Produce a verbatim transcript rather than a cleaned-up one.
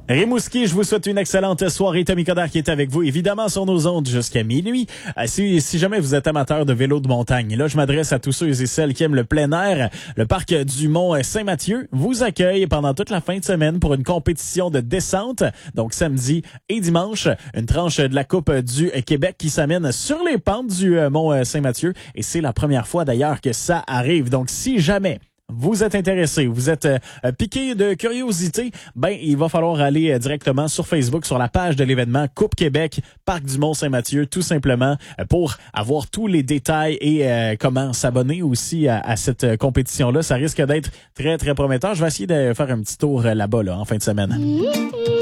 Rimouski, je vous souhaite une excellente soirée. Tommy Coderre qui est avec vous, évidemment, sur nos ondes jusqu'à minuit. Si, si jamais vous êtes amateur de vélo de montagne, là, je m'adresse à tous ceux et celles qui aiment le plein air. Le parc du Mont-Saint-Mathieu vous accueille pendant toute la fin de semaine pour une compétition de descente. Donc, samedi et dimanche, une tranche de la Coupe du Québec qui s'amène sur les pentes du Mont-Saint-Mathieu. Et c'est la première fois, d'ailleurs, que ça arrive. Donc, si jamais vous êtes intéressé, vous êtes euh, piqué de curiosité, ben il va falloir aller euh, directement sur Facebook, sur la page de l'événement Coupe Québec, Parc du Mont-Saint-Mathieu, tout simplement euh, pour avoir tous les détails et euh, comment s'abonner aussi à, à cette euh, compétition-là. Ça risque d'être très, très prometteur. Je vais essayer de faire un petit tour euh, là-bas là, en fin de semaine.